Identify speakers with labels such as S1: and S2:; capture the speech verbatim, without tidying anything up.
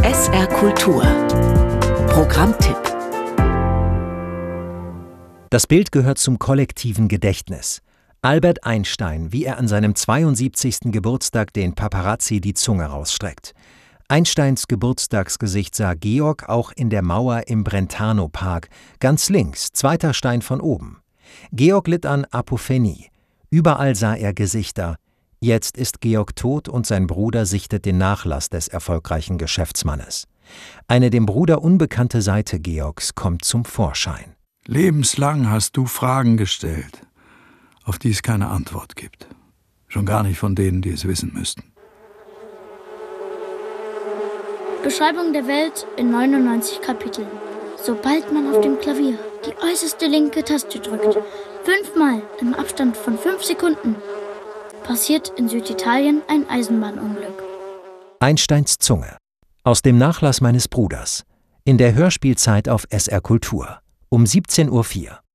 S1: S R Kultur Programmtipp.
S2: Das Bild gehört zum kollektiven Gedächtnis. Albert Einstein, wie er an seinem zweiundsiebzigsten Geburtstag den Paparazzi die Zunge rausstreckt. Einsteins Geburtstagsgesicht sah Georg auch in der Mauer im Brentano-Park, ganz links, zweiter Stein von oben. Georg litt an Apophenie. Überall sah er Gesichter. Jetzt ist Georg tot und sein Bruder sichtet den Nachlass des erfolgreichen Geschäftsmannes. Eine dem Bruder unbekannte Seite Georgs kommt zum Vorschein.
S3: Lebenslang hast du Fragen gestellt, auf die es keine Antwort gibt. Schon gar nicht von denen, die es wissen müssten.
S4: Beschreibung der Welt in neunundneunzig Kapiteln. Sobald man auf dem Klavier die äußerste linke Taste drückt, fünfmal im Abstand von fünf Sekunden, passiert in Süditalien ein Eisenbahnunglück.
S2: Einsteins Zunge. Aus dem Nachlass meines Bruders. In der Hörspielzeit auf S R Kultur. Um siebzehn Uhr vier.